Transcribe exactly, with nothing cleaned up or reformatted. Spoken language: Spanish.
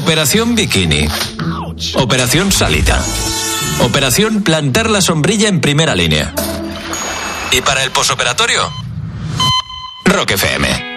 Operación Bikini. Operación Salita. Operación Plantar la sombrilla en primera línea. ¿Y para el posoperatorio? Rock F M.